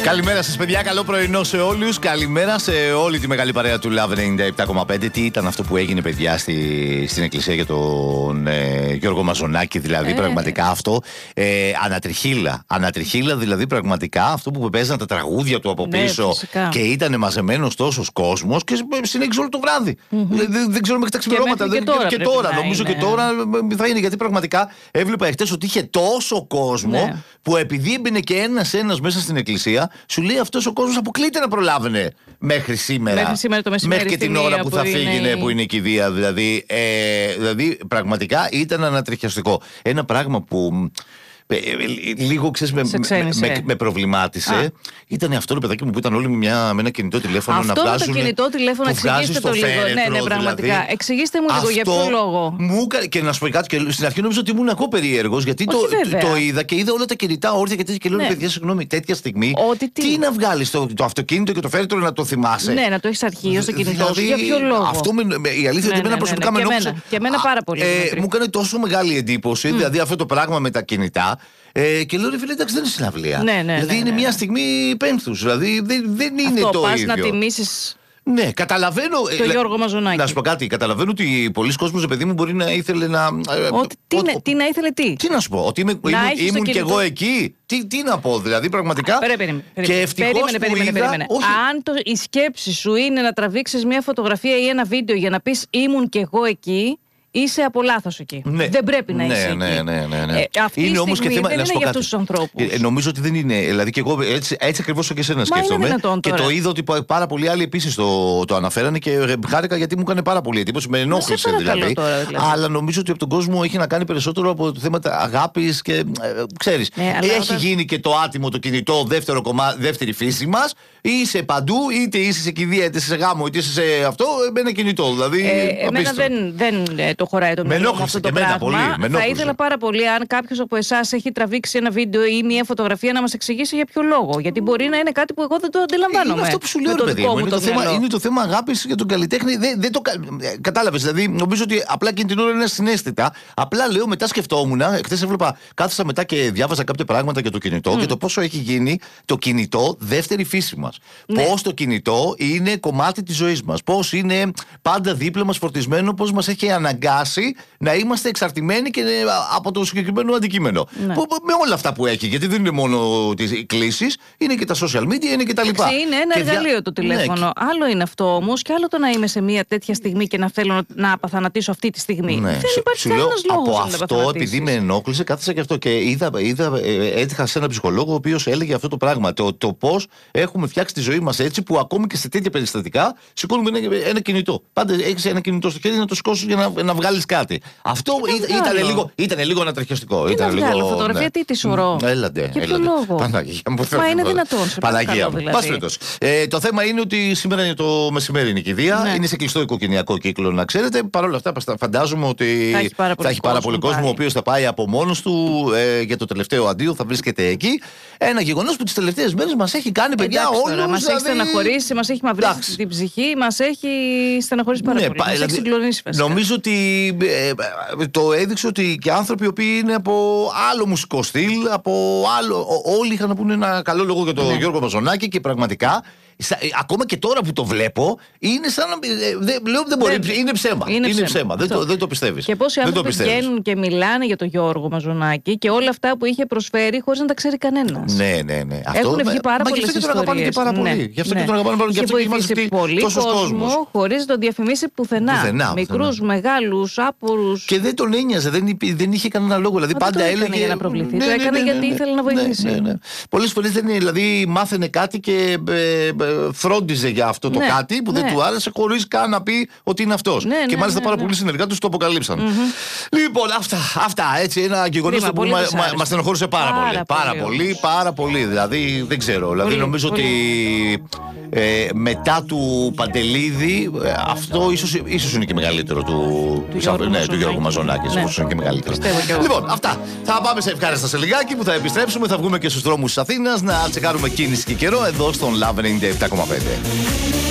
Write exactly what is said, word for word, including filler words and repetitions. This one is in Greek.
Καλημέρα σας, παιδιά. Καλό πρωινό σε όλους. Καλημέρα σε όλη τη μεγάλη παρέα του Love ενενήντα επτά κόμμα πέντε. Τι ήταν αυτό που έγινε, παιδιά, στη, στην εκκλησία για τον ε, Γιώργο Μαζονάκη, δηλαδή ε. πραγματικά αυτό. Ε, ανατριχίλα. Ανατριχίλα, δηλαδή πραγματικά αυτό που παίζαν τα τραγούδια του από πίσω ναι, και ήταν μαζεμένος τόσος κόσμος και συνέχισε όλο το βράδυ. Mm-hmm. Δεν, δεν ξέρω μέχρι τα ξημερώματα. Και, και τώρα, και τώρα νομίζω είναι. Και τώρα θα είναι, γιατί πραγματικά έβλεπα εχθές ότι είχε τόσο κόσμο ναι. που επειδή έμπαινε και ένας-ένας μέσα στην εκκλησία, σου λέει αυτός ο κόσμος αποκλείται να προλάβαινε μέχρι σήμερα. Μέχρι σήμερα το μεσημέρι. Μέχρι και την ώρα που, που θα φύγει η... που είναι η κηδεία. Δηλαδή, ε, δηλαδή, πραγματικά ήταν ανατριχιαστικό. Ένα πράγμα που. Λίγο ξέρεις, με, με, με, με προβλημάτισε. Α. Ήταν αυτό, το παιδάκι μου, που ήταν όλοι με, μια, με ένα κινητό τηλέφωνο αυτό να βγάζουν. Αυτό το κινητό τηλέφωνο, εξηγήστε το λίγο. Φέρετρο, ναι, ναι, πραγματικά. Δηλαδή, εξηγήστε μου λίγο για ποιο λόγο. Μου, και να σου πω κάτι, και στην αρχή νόμιζα ότι ήμουν ακόμα περίεργος, γιατί το, το, το είδα και είδα όλα τα κινητά όρθια και τέτοια. Και λέω, ναι. παιδιά, συγγνώμη, τέτοια στιγμή. Ότι τι. τι να βγάλεις το, το αυτοκίνητο και το φέρετρο να το θυμάσαι. Ναι, να το έχεις αρχείο στο κινητό σου. Για ποιο λόγο. Αυτό η αλήθεια είναι ότι προσωπικά με ενόχλησε. Και εμένα πάρα πολύ. Μου έκανε τόσο μεγάλη εντύπωση, δηλαδή αυτό το πράγμα με τα κινητά. Ε, και λέω, ρε φίλε, εντάξει, δεν είναι συναυλία. Ναι, ναι, δηλαδή ναι, είναι ναι. μια στιγμή πένθους. Δηλαδή δεν, δεν είναι αυτό, το πας ίδιο. να τιμήσεις. Ναι, καταλαβαίνω. Το Γιώργο Μαζονάκη. Να σου πω κάτι. Καταλαβαίνω ότι πολλοί κόσμος, παιδί μου, μπορεί να ήθελε να. Ότι, τι, ο, τι να ήθελε, τι. Τι να σου πω, ότι είμαι, ήμουν, ήμουν κι εγώ εκεί. Τι, τι να πω, δηλαδή, πραγματικά. Περίμενε, και ευτυχώς που περίμενε, είδα, περίμενε. όχι... Αν το, η σκέψη σου είναι να τραβήξεις μια φωτογραφία ή ένα βίντεο για να πεις ήμουν κι εγώ εκεί. Είσαι από λάθος εκεί. Ναι. Δεν πρέπει να ναι, είσαι ναι, εκεί. Ναι, ναι, ναι. Ε, αυτή είναι όμως και θέμα, δεν είναι για αυτούς τους ανθρώπους. Ε, νομίζω ότι δεν είναι. Δηλαδή και εγώ έτσι, έτσι ακριβώς και εσένα σκέφτομαι. Και το είδα ότι πάρα πολλοί άλλοι επίσης το, το αναφέρανε και χάρηκα, γιατί μου έκανε πάρα πολύ εντύπωση. Με ενόχλησε δηλαδή. Τώρα, δηλαδή. Αλλά νομίζω ότι από τον κόσμο έχει να κάνει περισσότερο από θέματα αγάπης και ε, ξέρεις. Ναι, έχει όταν... γίνει και το άτιμο το κινητό, δεύτερο κομμά, δεύτερη φύση μας. Είσαι παντού, είτε είσαι σε κηδεία, είτε είσαι σε γάμο, είτε είσαι σε αυτό, με ένα κινητό. Δηλαδή, ε, εμένα δεν, δεν το χωράει το μυαλό μου αυτό το πράγμα. Πολύ, θα ήθελα πάρα πολύ αν κάποιος από εσάς έχει τραβήξει ένα βίντεο ή μια φωτογραφία να μας εξηγήσει για ποιο λόγο. Γιατί μπορεί να είναι κάτι που εγώ δεν το αντιλαμβάνομαι. Είναι αυτό που σου λέω, ρε παιδί μου. Είναι, το θέμα, είναι το θέμα αγάπης για τον καλλιτέχνη. Δεν, δεν το, κατάλαβες. Δηλαδή, νομίζω ότι απλά εκείνη την ώρα είναι συναίσθητα. Απλά λέω, μετά σκεφτόμουν. Χθες έβλεπα, κάθισα μετά και διάβαζα κάποια πράγματα για το κινητό mm. και το πόσο έχει γίνει το κινητό δεύτερη φύση μας. Ναι. Πώς το κινητό είναι κομμάτι της ζωής μας. Πώς είναι πάντα δίπλα μας φορτισμένο, πώς μας έχει αναγκάσει να είμαστε εξαρτημένοι και από το συγκεκριμένο αντικείμενο. Ναι. Που, με όλα αυτά που έχει, γιατί δεν είναι μόνο τις κλήσεις, είναι και τα social media, είναι και τα λοιπά. Είναι ένα και εργαλείο δια... το τηλέφωνο. Ναι. Άλλο είναι αυτό όμως, και άλλο το να είμαι σε μια τέτοια στιγμή και να θέλω να απαθανατήσω αυτή τη στιγμή. Ναι. Δεν υπάρχει κανένας λόγος από να αυτό, επειδή με ενόχλησε, κάθισα και αυτό και είδα, είδα έτυχα σε έναν ψυχολόγο ο οποίος έλεγε αυτό το πράγμα. Το, το πώς έχουμε φτιάξει τη ζωή μας έτσι, που ακόμη και σε τέτοια περιστατικά σηκώνουμε ένα, ένα κινητό. Πάντα έχεις ένα κινητό στο χέρι να το σηκώσεις για να, να βγάλεις κάτι. Αυτό ήταν λίγο, ήτανε λίγο ανατριχιαστικό. Τι ήταν να βγάλω, λίγο, φωτογραφία, ναι. τι τη σωρώ. Έλατε. Για ποιο λόγο. Παναγία μου. Μα είναι δυνατόν. Σε Παναγία μου. Δηλαδή. Ε, το θέμα είναι ότι σήμερα είναι το μεσημέρι είναι η κηδεία. Ναι. Είναι σε κλειστό οικογενειακό κύκλο, να ξέρετε. Παρ' όλα αυτά, φαντάζομαι ότι θα έχει πάρα πολύ, θα έχει πάρα πολύ κόσμο, ο οποίος θα πάει από μόνος του ε, για το τελευταίο αντίο, θα βρίσκεται εκεί. Ένα γεγονός που τις τελευταίες μέρες μας έχει κάνει, παιδιά, όλους. Μας έχει στεναχωρήσει, μας έχει μαυρίσει την ψυχή, μας έχει στεναχωρήσει πάρα πολύ. Μας έχει συγκλονίσει βασικά. Νομίζω ότι ε, το έδειξε ότι και άνθρωποι οι οποίοι είναι από άλλο μουσικό στυλ, από άλλο. Όλοι είχαν να πούνε ένα καλό λόγο για τον ναι. Γιώργο Μαζονάκη και πραγματικά. Ακόμα και τώρα που το βλέπω, είναι σαν να. Δε, λέω, δεν μπορεί, δεν, είναι ψέμα. Είναι, είναι ψέμα. ψέμα. Δεν, το, δεν το πιστεύεις. Και πόσοι άνθρωποι βγαίνουν και μιλάνε για τον Γιώργο Μαζονάκη και όλα αυτά που είχε προσφέρει χωρίς να τα ξέρει κανένας. Ναι, ναι, ναι. Έχουν βγει πάρα πολλές ιστορίες. Γι' αυτό και τον αγαπάνε και πάρα πολύ. Ναι, Γι' αυτό ναι. και τον αγαπάνε πάρα πολύ. Είχε βοηθήσει πολύ κόσμο χωρίς να τον διαφημίσει πουθενά. Μικρούς, μεγάλους, άπορους. Και δεν τον ένοιαζε, δεν είχε κανένα λόγο. Δηλαδή πάντα έλεγε. Για να προβληθεί. Το έκανε γιατί ήθελε να βοηθήσει. Πολλές φορές δεν είναι. Δηλαδή μάθαινε κάτι και φρόντιζε για αυτό το ναι, κάτι που ναι. δεν του άρεσε, χωρίς καν να πει ότι είναι αυτός. Ναι, και μάλιστα ναι, πάρα ναι, πολλοί συνεργάτες το αποκαλύψαν. Mm-hmm. Λοιπόν, αυτά, αυτά έτσι. Ένα γεγονός που μας μα, μα στενοχώρησε πάρα, πάρα πολύ. Πάρα πολύ, πάρα πολύ. Δηλαδή, δεν ξέρω. Πολύ, δηλαδή, νομίζω πολύ. ότι ε, μετά του Παντελίδη, ε, αυτό ίσως, ίσως είναι και μεγαλύτερο του, του, Γιώργου, ναι, του Γιώργου Μαζονάκη. Ναι. Ίσως είναι και μεγαλύτερο. Λοιπόν, αυτά. Θα πάμε σε ευχάριστα σε λιγάκι που θα επιστρέψουμε. Θα βγούμε και στους δρόμους της Αθήνας να τσεκάρουμε κίνηση και καιρό εδώ στον Love ενενήντα επτά κόμμα πέντε.